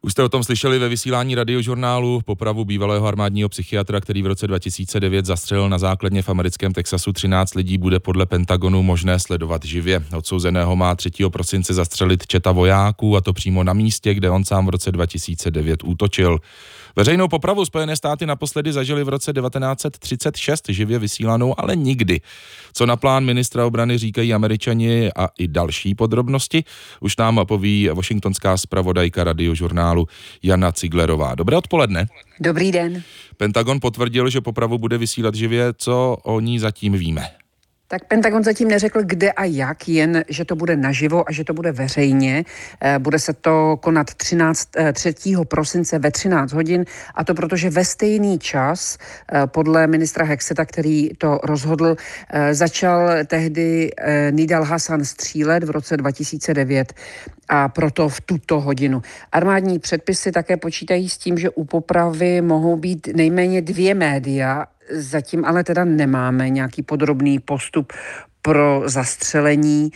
Už jste o tom slyšeli ve vysílání Radiožurnálu. Popravu bývalého armádního psychiatra, který v roce 2009 zastřelil na základně v americkém Texasu 13 lidí, bude podle Pentagonu možné sledovat živě. Odsouzeného má 3. prosince zastřelit četa vojáků, a to přímo na místě, kde on sám v roce 2009 útočil. Veřejnou popravu Spojené státy naposledy zažili v roce 1936 živě vysílanou, ale nikdy. Co na plán ministra obrany říkají Američani a i další podrobnosti, už nám poví washingtonská zpravodajka Radiožurnálu Jana Ciglerová. Dobré odpoledne. Dobrý den. Pentagon potvrdil, že popravu bude vysílat živě. Co o ní zatím víme? Tak Pentagon zatím neřekl, kde a jak, jen, že to bude naživo a že to bude veřejně. Bude se to konat 3. prosince ve 13 hodin, a to protože ve stejný čas, podle ministra Hexeta, který to rozhodl, začal tehdy Nidal Hasan střílet v roce 2009 a proto v tuto hodinu. Armádní předpisy také počítají s tím, že u popravy mohou být nejméně 2 média. Zatím ale teda nemáme nějaký podrobný postup pro zastřelení.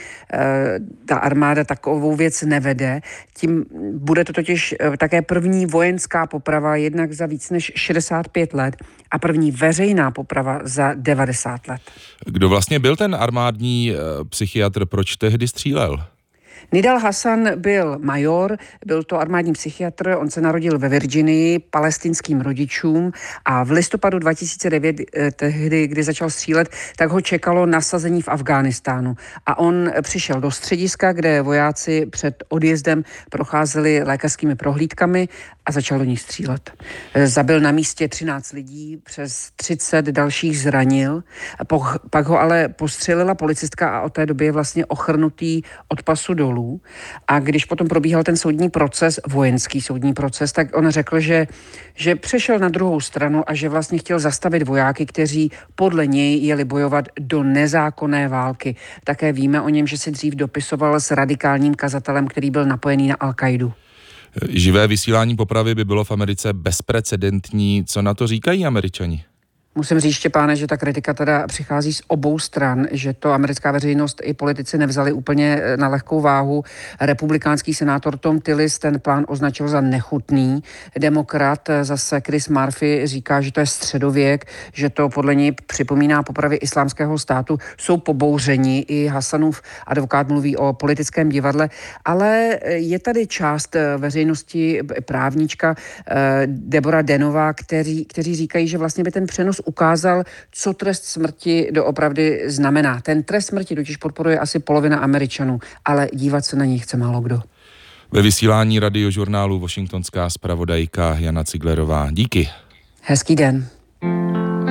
Ta armáda takovou věc nevede. Tím bude to totiž také první vojenská poprava jednak za víc než 65 let a první veřejná poprava za 90 let. Kdo vlastně byl ten armádní psychiatr, proč tehdy střílel? Nidal Hasan byl major, byl to armádní psychiatr, on se narodil ve Virginii palestinským rodičům a v listopadu 2009, tehdy, kdy začal střílet, tak ho čekalo nasazení v Afghánistánu. A on přišel do střediska, kde vojáci před odjezdem procházeli lékařskými prohlídkami a začal do nich střílet. Zabil na místě 13 lidí, přes 30 dalších zranil, pak ho ale postřelila policistka a od té doby je vlastně ochrnutý od pasu dolů. A když potom probíhal ten soudní proces, vojenský soudní proces, tak on řekl, že přešel na druhou stranu a že vlastně chtěl zastavit vojáky, kteří podle něj jeli bojovat do nezákonné války. Také víme o něm, že si dřív dopisoval s radikálním kazatelem, který byl napojený na Al-Kaidu. Živé vysílání popravy by bylo v Americe bezprecedentní. Co na to říkají Američani? Musím říct, Štěpáne, že ta kritika teda přichází z obou stran, že to americká veřejnost i politici nevzali úplně na lehkou váhu. Republikánský senátor Tom Tillis ten plán označil za nechutný. Demokrat zase Chris Murphy říká, že to je středověk, že to podle něj připomíná popravy Islámského státu. Jsou pobouřeni, i Hasanův advokát mluví o politickém divadle, ale je tady část veřejnosti, právnička Deborah Denová, kteří říkají, že vlastně by ten přenos ukázal, co trest smrti doopravdy znamená. Ten trest smrti totiž podporuje asi polovina Američanů, ale dívat se na něj chce málo kdo. Ve vysílání Radiožurnálu washingtonská zpravodajka Jana Ciglerová. Díky. Hezký den.